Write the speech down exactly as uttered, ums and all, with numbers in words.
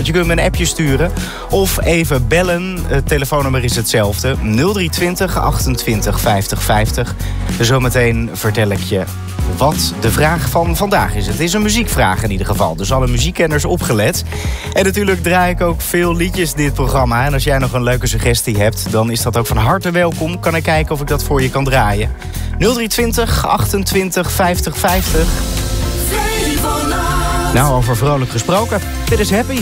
Want je kunt me een appje sturen of even bellen. Het telefoonnummer is hetzelfde. nul drie twintig achtentwintig vijftig vijftig. Zometeen vertel ik je wat de vraag van vandaag is. Het is een muziekvraag in ieder geval. Dus alle muziekkenners opgelet. En natuurlijk draai ik ook veel liedjes dit programma. En als jij nog een leuke suggestie hebt, dan is dat ook van harte welkom. Kan ik kijken of ik dat voor je kan draaien. nul drie twintig achtentwintig vijftig vijftig. Nou, over vrolijk gesproken. Dit is Happy.